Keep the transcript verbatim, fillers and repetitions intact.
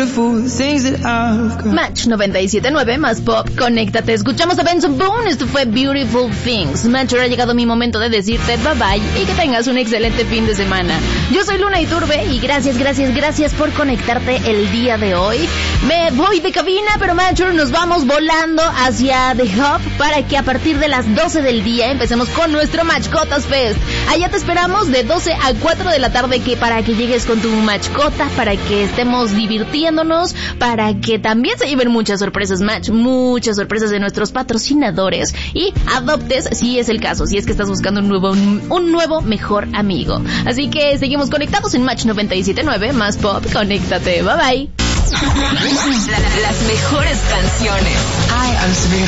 beautiful things that I've got. Match noventa y siete punto nueve más pop, conéctate. Escuchamos a Benson Boone, esto fue Beautiful Things. Match, ahora ha llegado mi momento de decirte bye bye y que tengas un excelente fin de semana. Yo soy Luna Iturbe y gracias, gracias, gracias por conectarte el día de hoy. Me voy de cabina, pero Match, nos vamos volando hacia The Hub para que a partir de las doce del día empecemos con nuestro Matchcotas Fest. Allá te esperamos de doce a cuatro de la tarde, que para que llegues con tu Matchcota, para que estemos divirtiéndonos, para que también se lleven muchas sorpresas Match, muchas sorpresas de nuestros patrocinadores y adoptes si es el caso, si es que estás buscando un nuevo un nuevo mejor amigo. Así que seguimos conectados en Match noventa y siete punto nueve más pop, conéctate, bye bye. La, las mejores canciones. I am Sabrina